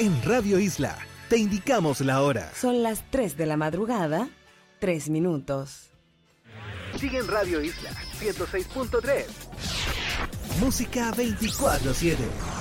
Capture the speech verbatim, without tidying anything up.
En Radio Isla, te indicamos la hora. Son las tres de la madrugada, tres minutos. Sigue en Radio Isla, ciento seis punto tres. Música veinticuatro siete.